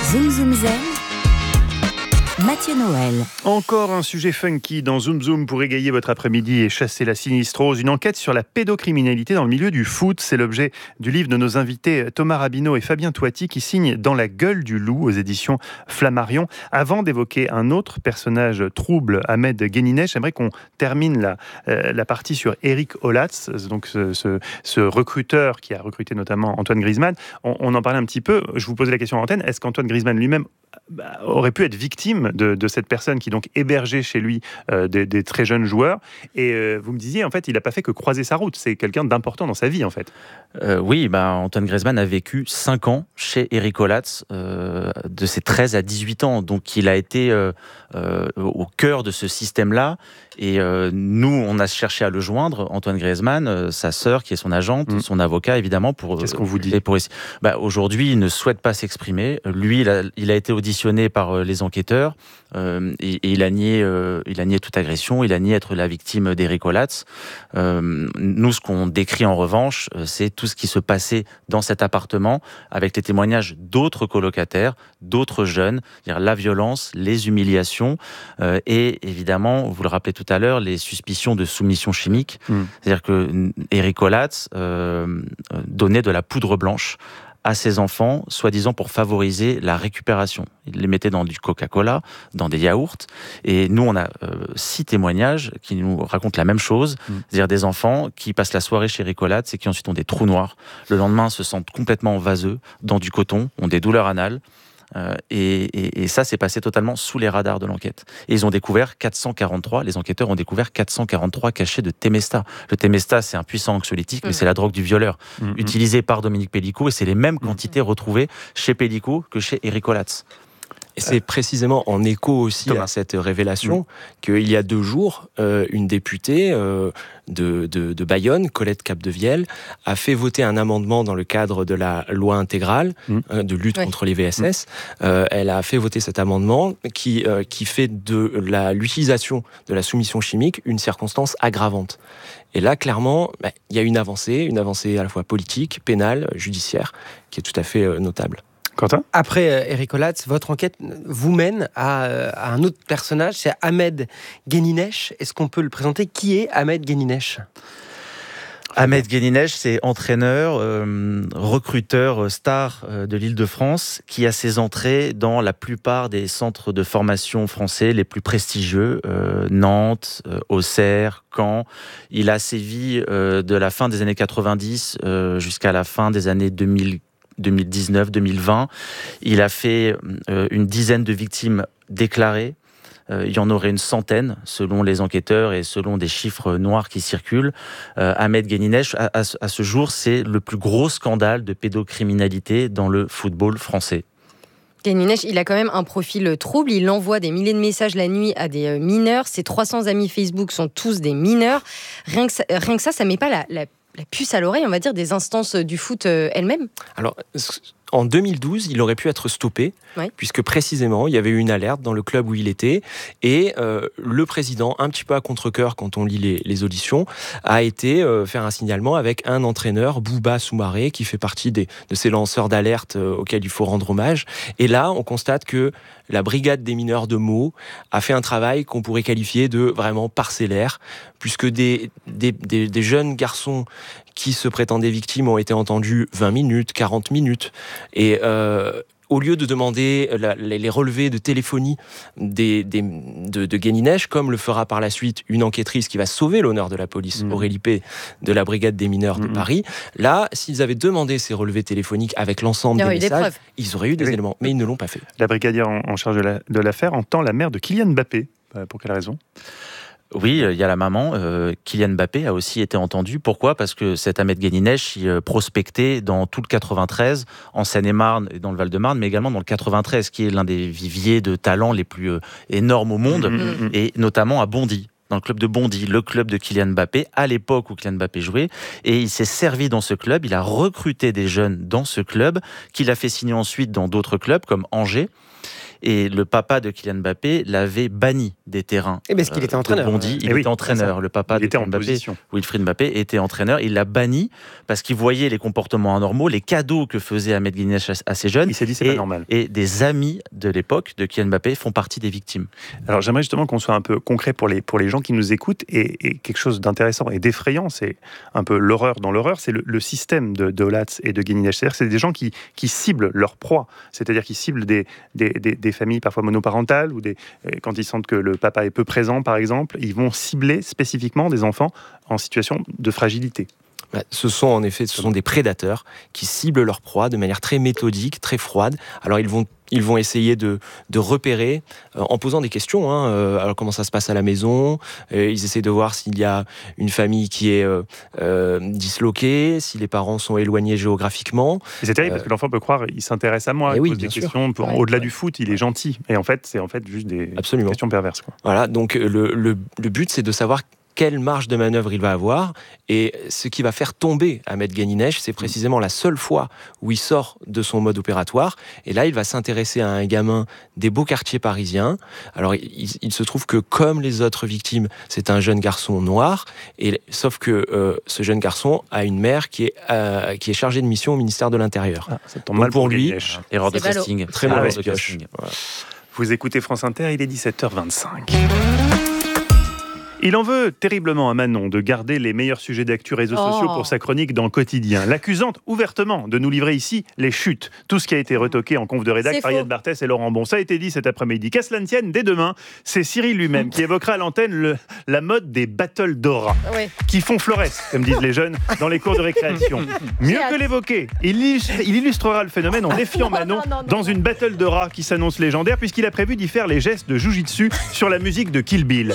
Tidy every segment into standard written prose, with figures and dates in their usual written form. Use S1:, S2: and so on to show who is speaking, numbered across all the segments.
S1: Zoom Zoom Zen, Mathieu Noël.
S2: Encore un sujet funky dans Zoom Zoom pour égayer votre après-midi et chasser la sinistrose. Une enquête sur la pédocriminalité dans le milieu du foot. C'est l'objet du livre de nos invités Thomas Rabineau et Fabien Toiti qui signent Dans la gueule du loup aux éditions Flammarion. Avant d'évoquer un autre personnage trouble, Ahmed Guéninet, j'aimerais qu'on termine la partie sur Eric Olatz, donc ce recruteur qui a recruté notamment Antoine Griezmann. On en parlait un petit peu. Je vous posais la question en antenne. Est-ce qu'Antoine Griezmann lui-même aurait pu être victime de cette personne qui donc hébergeait chez lui des très jeunes joueurs, et vous me disiez en fait il n'a pas fait que croiser sa route, c'est quelqu'un d'important dans sa vie en fait.
S3: Oui, Antoine Griezmann a vécu 5 ans chez Eric Olatz, de ses 13 à 18 ans, donc il a été au cœur de ce système-là, et nous on a cherché à le joindre, Antoine Griezmann, sa sœur qui est son agente, son avocat évidemment.
S2: Qu'est-ce qu'on vous dit ?
S3: Aujourd'hui il ne souhaite pas s'exprimer, lui il a été auditionné par les enquêteurs, et il a nié toute agression, il a nié être la victime d'Eric Olatz. Nous, ce qu'on décrit en revanche, c'est tout ce qui se passait dans cet appartement, avec les témoignages d'autres colocataires, d'autres jeunes, c'est-à-dire la violence, les humiliations, et évidemment, vous le rappelez tout à l'heure, les suspicions de soumission chimique. C'est-à-dire que Eric Olatz donnait de la poudre blanche à ses enfants, soi-disant pour favoriser la récupération. Il les mettait dans du Coca-Cola, dans des yaourts, et nous on a 6 témoignages qui nous racontent la même chose, c'est-à-dire des enfants qui passent la soirée chez Eric Olatz et qui ensuite ont des trous noirs, le lendemain se sentent complètement vaseux, dans du coton, ont des douleurs anales, et ça s'est passé totalement sous les radars de l'enquête. Et ils ont découvert les enquêteurs ont découvert 443 cachets de Temesta. Le Temesta, c'est un puissant anxiolytique, mais c'est la drogue du violeur, utilisée par Dominique Pellicot, et c'est les mêmes quantités retrouvées chez Pellicot que chez Eric Olatz.
S4: Et c'est précisément en écho aussi à cette révélation qu'il y a 2 jours, une députée de Bayonne, Colette Capdevielle, a fait voter un amendement dans le cadre de la loi intégrale de lutte contre les VSS. Elle a fait voter cet amendement qui fait de l'utilisation de la soumission chimique une circonstance aggravante. Et là, clairement, il y a une avancée à la fois politique, pénale, judiciaire, qui est tout à fait notable.
S2: Quentin ?
S5: Après Eric Olatz, votre enquête vous mène à un autre personnage, c'est Ahmed Guéninet. Est-ce qu'on peut le présenter ? Qui est Ahmed Guéninet ?
S3: Ahmed Guéninet, c'est entraîneur, recruteur star de l'Île-de-France, qui a ses entrées dans la plupart des centres de formation français les plus prestigieux, Nantes, Auxerre, Caen. Il a sévi de la fin des années 90 jusqu'à la fin des années 2019-2020. Il a fait une dizaine de victimes déclarées. Il y en aurait une centaine, selon les enquêteurs et selon des chiffres noirs qui circulent. Ahmed Guéninet, à ce jour, c'est le plus gros scandale de pédocriminalité dans le football français.
S6: Guéninet, il a quand même un profil trouble. Il envoie des milliers de messages la nuit à des mineurs. Ses 300 amis Facebook sont tous des mineurs. Rien que ça met pas la puce à l'oreille, on va dire, des instances du foot elles-mêmes.
S4: Alors, en 2012, il aurait pu être stoppé, puisque précisément, il y avait eu une alerte dans le club où il était, et le président, un petit peu à contre-cœur quand on lit les auditions, a été faire un signalement avec un entraîneur, Bouba Soumaré, qui fait partie de ces lanceurs d'alerte auxquels il faut rendre hommage. Et là, on constate que la brigade des mineurs de Meaux a fait un travail qu'on pourrait qualifier de vraiment parcellaire, puisque des jeunes garçons qui se prétendaient victimes ont été entendus 20 minutes, 40 minutes. Et au lieu de demander les relevés de téléphonie de Guéninet, comme le fera par la suite une enquêtrice qui va sauver l'honneur de la police, Aurélie P, de la brigade des mineurs de Paris, là, s'ils avaient demandé ces relevés téléphoniques avec l'ensemble des messages, ils auraient eu des éléments, mais ils ne l'ont pas fait.
S2: La brigadière en charge de l'affaire entend la mère de Kylian Mbappé. Pour quelle raison ?
S3: Oui, il y a la maman. Kylian Mbappé a aussi été entendu. Pourquoi ? Parce que cet Ahmed Guéninet prospectait dans tout le 93, en Seine-et-Marne et dans le Val-de-Marne, mais également dans le 93, qui est l'un des viviers de talents les plus énormes au monde, et notamment à Bondy. Dans le club de Bondy, le club de Kylian Mbappé, à l'époque où Kylian Mbappé jouait, et il s'est servi dans ce club, il a recruté des jeunes dans ce club, qu'il a fait signer ensuite dans d'autres clubs, comme Angers. Et le papa de Kylian Mbappé l'avait banni des terrains.
S5: Et parce qu'il était entraîneur.
S3: Il était entraîneur. Le papa de Kylian Mbappé, Wilfried Mbappé, était entraîneur. Il l'a banni parce qu'il voyait les comportements anormaux, les cadeaux que faisait Ahmed Guinesh à ces jeunes.
S2: Il s'est dit c'est pas normal.
S3: Et des amis de l'époque de Kylian Mbappé font partie des victimes.
S2: Alors j'aimerais justement qu'on soit un peu concret pour les gens qui nous écoutent et quelque chose d'intéressant et d'effrayant, c'est un peu l'horreur dans l'horreur, c'est le système de Olatz et de Guinesh. C'est-à-dire que c'est des gens qui ciblent leur proie, c'est-à-dire qu'ils ciblent des familles parfois monoparentales ou quand ils sentent que le papa est peu présent par exemple, ils vont cibler spécifiquement des enfants en situation de fragilité.
S4: Ce sont des prédateurs qui ciblent leur proie de manière très méthodique, très froide. Alors ils vont essayer de repérer en posant des questions. Alors comment ça se passe à la maison ? Ils essaient de voir s'il y a une famille qui est disloquée, si les parents sont éloignés géographiquement.
S2: Et c'est terrible parce que l'enfant peut croire il s'intéresse à moi, il pose des questions. Au-delà du foot, il est gentil. Et en fait, c'est juste des questions perverses.
S4: Voilà, donc le but, c'est de savoir quelle marge de manœuvre il va avoir. Et ce qui va faire tomber Ahmed Guinesh, c'est précisément la seule fois où il sort de son mode opératoire. Et là, il va s'intéresser à un gamin des beaux quartiers parisiens. Alors, il se trouve que, comme les autres victimes, c'est un jeune garçon noir. Sauf que ce jeune garçon a une mère qui est chargée de mission au ministère de l'Intérieur.
S2: Ça tombe mal pour lui.
S3: Erreur de casting.
S2: Très mauvaise pioche. Voilà. Vous écoutez France Inter, il est 17h25. Il en veut terriblement à Manon de garder les meilleurs sujets d'actu réseaux sociaux pour sa chronique dans Quotidien, l'accusant ouvertement de nous livrer ici les chutes. Tout ce qui a été retoqué en conf de rédac par Yann Barthès et Laurent Bon. Ça a été dit cet après-midi. Qu'à cela ne tienne, dès demain, c'est Cyril lui-même qui évoquera à l'antenne la mode des battles d'aura, qui font florès, comme disent les jeunes, dans les cours de récréation. Mieux que l'évoquer, il illustrera le phénomène en défiant Manon dans une battle d'aura qui s'annonce légendaire, puisqu'il a prévu d'y faire les gestes de Jujitsu sur la musique de Kill Bill.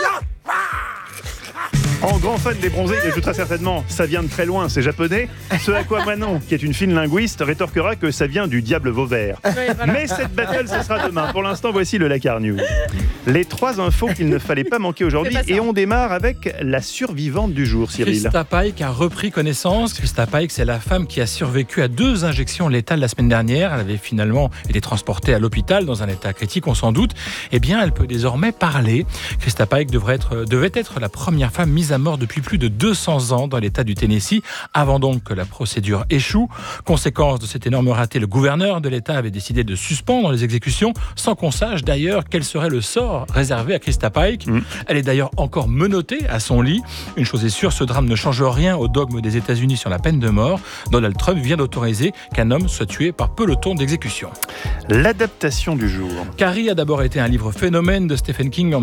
S2: En grand fan des bronzés, il ajoutera certainement « ça vient de très loin, c'est japonais ». Ce à quoi Manon, qui est une fine linguiste, rétorquera que ça vient du diable Vauvert. Mais cette battle, ce sera demain. Pour l'instant, voici le Dakar News. Les 3 infos qu'il ne fallait pas manquer aujourd'hui. Et on démarre avec la survivante du jour, Cyril.
S7: Christa Pike a repris connaissance. Christa Pike, c'est la femme qui a survécu à 2 injections létales la semaine dernière. Elle avait finalement été transportée à l'hôpital dans un état critique, on s'en doute. Eh bien, elle peut désormais parler. Christa Pike devait être la première femme mise à mort depuis plus de 200 ans dans l'État du Tennessee, avant donc que la procédure échoue. Conséquence de cet énorme raté, le gouverneur de l'État avait décidé de suspendre les exécutions, sans qu'on sache d'ailleurs quel serait le sort réservé à Christa Pike. Elle est d'ailleurs encore menottée à son lit. Une chose est sûre, ce drame ne change rien au dogme des États-Unis sur la peine de mort. Donald Trump vient d'autoriser qu'un homme soit tué par peloton d'exécution.
S2: L'adaptation du jour.
S7: Carrie a d'abord été un livre phénomène de Stephen King en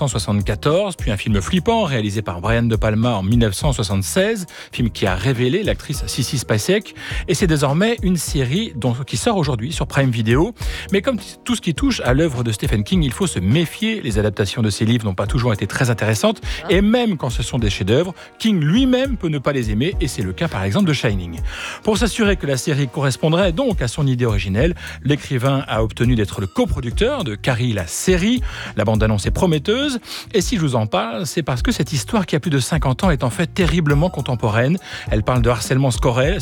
S7: 1974, puis un film flippant réalisé par Brian De Palma en 1976, film qui a révélé l'actrice Sissy Spacek, et c'est désormais une série qui sort aujourd'hui sur Prime Video. Mais comme tout ce qui touche à l'œuvre de Stephen King, il faut se méfier. Les adaptations de ses livres n'ont pas toujours été très intéressantes, et même quand ce sont des chefs-d'œuvre, King lui-même peut ne pas les aimer, et c'est le cas par exemple de Shining. Pour s'assurer que la série correspondrait donc à son idée originelle, l'écrivain a obtenu d'être le coproducteur de Carrie la série. La bande-annonce est prometteuse, et si je vous en parle, c'est parce que cette histoire qui a plus de 50 ans est en fait terriblement contemporaine. Elle parle de harcèlement scolaire,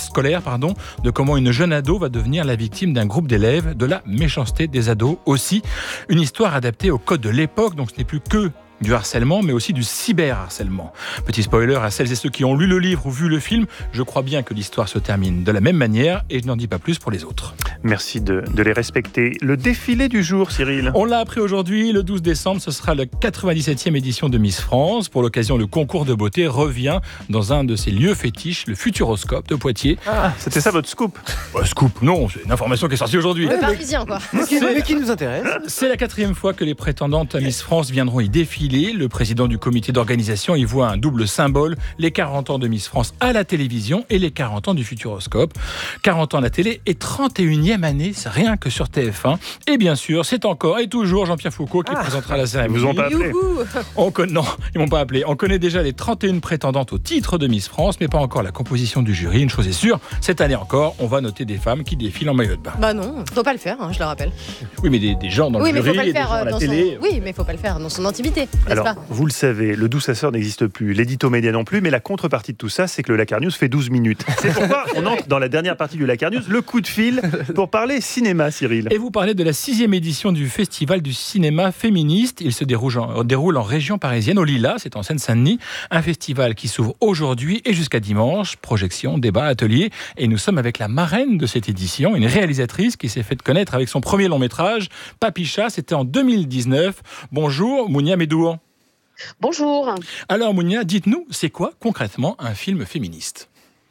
S7: de comment une jeune ado va devenir la victime d'un groupe d'élèves, de la méchanceté des ados aussi. Une histoire adaptée au code de l'époque, donc ce n'est plus que du harcèlement, mais aussi du cyberharcèlement. Petit spoiler à celles et ceux qui ont lu le livre ou vu le film, je crois bien que l'histoire se termine de la même manière et je n'en dis pas plus pour les autres.
S2: Merci de les respecter. Le défilé du jour, Cyril.
S7: On l'a appris aujourd'hui, le 12 décembre, ce sera la 97e édition de Miss France. Pour l'occasion, le concours de beauté revient dans un de ses lieux fétiches, le Futuroscope de Poitiers.
S2: Ah, c'était ça votre scoop ?
S7: Scoop, non, c'est une information qui est sortie aujourd'hui.
S6: Le Parisien, quoi.
S5: Mais qui nous intéresse.
S7: C'est la 4e fois que les prétendantes à Miss France viendront y défiler. Le président du comité d'organisation y voit un double symbole, les 40 ans de Miss France à la télévision et les 40 ans du Futuroscope. 40 ans à la télé et 31e année, c'est rien que sur TF1. Et bien sûr, c'est encore et toujours Jean-Pierre Foucault qui présentera la cérémonie.
S2: Ils vous ont pas appelé ?
S7: Non, ils m'ont pas appelé. On connaît déjà les 31 prétendantes au titre de Miss France, mais pas encore la composition du jury. Une chose est sûre, cette année encore, on va noter des femmes qui défilent en maillot de bain.
S6: Bah non, faut pas le faire, je le rappelle.
S7: Oui, mais des gens dans le jury
S6: mais faut pas le
S7: et des
S6: faire
S7: gens à la télé.
S6: Oui, mais faut pas le faire dans son intimité.
S2: Alors,
S6: pas ?
S2: vous le savez, le D'où ça sort n'existe plus, l'édito média non plus, mais la contrepartie de tout ça, c'est que le Lakar News fait 12 minutes. C'est pourquoi on entre dans la dernière partie du Lakar News, le coup de fil, pour parler cinéma, Cyril.
S7: Et vous parlez de la 6e édition du Festival du cinéma féministe. Il se déroule en région parisienne, au Lilas, c'est en Seine-Saint-Denis. Un festival qui s'ouvre aujourd'hui et jusqu'à dimanche. Projection, débat, atelier. Et nous sommes avec la marraine de cette édition, une réalisatrice qui s'est fait connaître avec son premier long-métrage, Papicha, c'était en 2019. Bonjour, Mounia Medour.
S8: Bonjour.
S7: Alors Mounia, dites-nous, c'est quoi concrètement un film féministe ?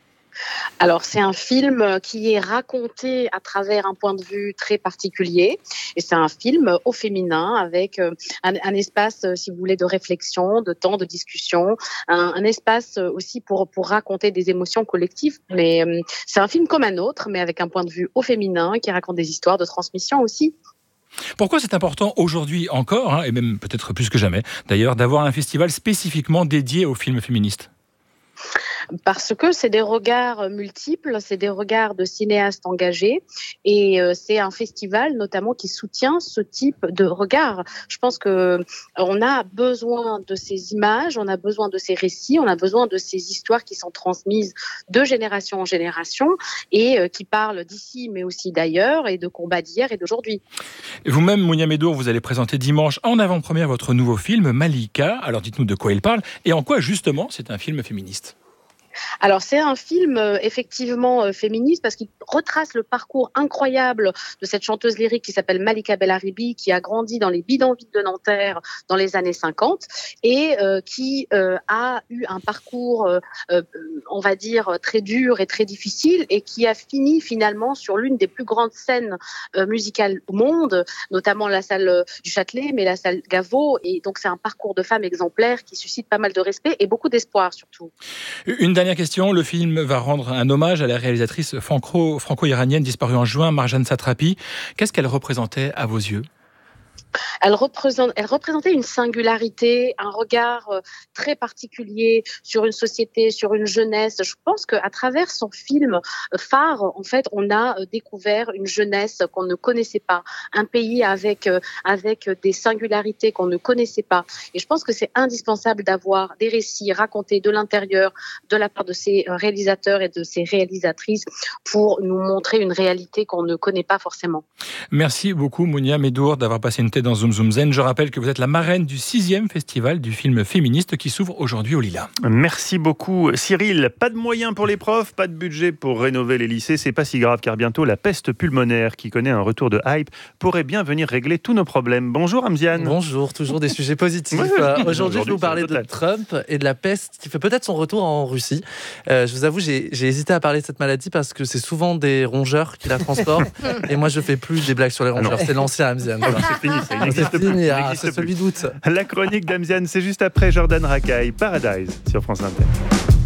S8: Alors, c'est un film qui est raconté à travers un point de vue très particulier. Et c'est un film au féminin avec un espace, si vous voulez, de réflexion, de temps, de discussion. Un espace aussi pour raconter des émotions collectives. Mais c'est un film comme un autre, mais avec un point de vue au féminin qui raconte des histoires de transmission aussi.
S7: Pourquoi c'est important aujourd'hui encore, et même peut-être plus que jamais, d'ailleurs, d'avoir un festival spécifiquement dédié aux films féministes ?
S8: Parce que c'est des regards multiples, c'est des regards de cinéastes engagés et c'est un festival notamment qui soutient ce type de regard. Je pense que on a besoin de ces images, on a besoin de ces récits, on a besoin de ces histoires qui sont transmises de génération en génération et qui parlent d'ici mais aussi d'ailleurs et de combats d'hier et d'aujourd'hui.
S7: Vous-même, Mounia Medour, vous allez présenter dimanche en avant-première votre nouveau film Malika. Alors dites-nous de quoi il parle et en quoi justement c'est un film féministe.
S8: Alors c'est un film effectivement féministe parce qu'il retrace le parcours incroyable de cette chanteuse lyrique qui s'appelle Malika Bellaribi, qui a grandi dans les bidonvilles de Nanterre dans les années 50 et qui a eu un parcours on va dire très dur et très difficile et qui a fini finalement sur l'une des plus grandes scènes musicales au monde, notamment la salle du Châtelet mais la salle Gaveau, et donc c'est un parcours de femme exemplaire qui suscite pas mal de respect et beaucoup d'espoir surtout.
S7: Une dernière question, le film va rendre un hommage à la réalisatrice franco-iranienne disparue en juin, Marjane Satrapi. Qu'est-ce qu'elle représentait à vos yeux ?
S8: Elle représentait une singularité, un regard très particulier sur une société, sur une jeunesse. Je pense qu'à travers son film phare, en fait, on a découvert une jeunesse qu'on ne connaissait pas, un pays avec des singularités qu'on ne connaissait pas. Et je pense que c'est indispensable d'avoir des récits racontés de l'intérieur, de la part de ces réalisateurs et de ces réalisatrices pour nous montrer une réalité qu'on ne connaît pas forcément.
S7: Merci beaucoup, Mounia Medour, d'avoir passé une tête dans Zoom Zoom Zen. Je rappelle que vous êtes la marraine du 6e festival du film féministe qui s'ouvre aujourd'hui au Lilas.
S2: Merci beaucoup, Cyril. Pas de moyens pour les profs, pas de budget pour rénover les lycées. C'est pas si grave car bientôt la peste pulmonaire, qui connaît un retour de hype, pourrait bien venir régler tous nos problèmes. Bonjour, Amziane.
S9: Bonjour, toujours des sujets positifs. Aujourd'hui, je vais vous parler de Trump et de la peste qui fait peut-être son retour en Russie. Je vous avoue, j'ai hésité à parler de cette maladie parce que c'est souvent des rongeurs qui la transportent. Et moi, je fais plus des blagues sur les rongeurs. C'est l'ancien Amziane.
S2: C'est fini, ça n'existe plus.
S9: C'est celui d'août.
S2: La chronique d'Amziane, c'est juste après Jordan Rakei, Paradise, sur France Inter.